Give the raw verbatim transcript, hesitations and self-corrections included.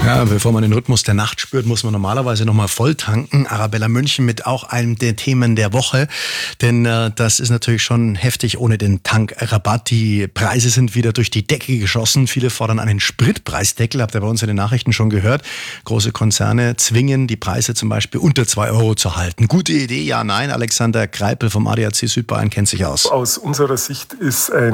Ja, bevor man den Rhythmus der Nacht spürt, muss man normalerweise nochmal voll tanken. Arabella München mit auch einem der Themen der Woche. Denn äh, das ist natürlich schon heftig ohne den Tankrabatt. Die Preise sind wieder durch die Decke geschossen. Viele fordern einen Spritpreisdeckel, habt ihr bei uns in den Nachrichten schon gehört. Große Konzerne zwingen die Preise zum Beispiel unter zwei Euro zu halten. Gute Idee, ja, nein. Alexander Greipel vom A D A C Südbayern kennt sich aus. Aus unserer Sicht ist ein